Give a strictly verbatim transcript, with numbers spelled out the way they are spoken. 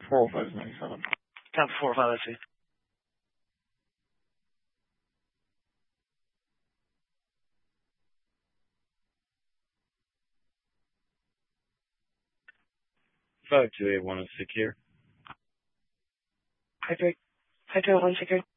four oh five is ninety-seven. Down to four oh five, I see. five two eight one oh six here. Hi, Drake. Hi, two eight one six here.